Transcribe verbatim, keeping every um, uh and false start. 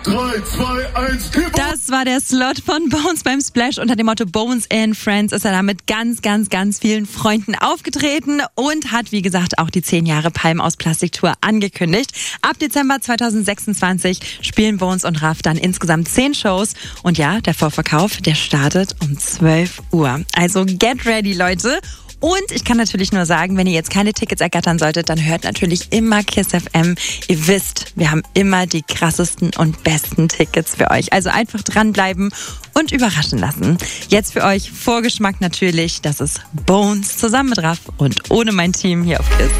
drei, zwei, eins, Kipp. Das war der Slot von Bones beim Splash. Unter dem Motto Bones and Friends ist er da mit ganz, ganz, ganz vielen Freunden aufgetreten und hat, wie gesagt, auch die zehn Jahre Palm aus Plastik-Tour angekündigt. Ab Dezember zweitausendsechsundzwanzig spielen Bones und Raff dann insgesamt zehn Shows. Und ja, der Vorverkauf, der startet um zwölf Uhr. Also get ready, Leute. Und ich kann natürlich nur sagen, wenn ihr jetzt keine Tickets ergattern solltet, dann hört natürlich immer KISS F M. Ihr wisst, wir haben immer die krassesten und besten Tickets für euch. Also einfach dranbleiben und überraschen lassen. Jetzt für euch Vorgeschmack natürlich, das ist Bones zusammen mit Raff und ohne mein Team hier auf KISS.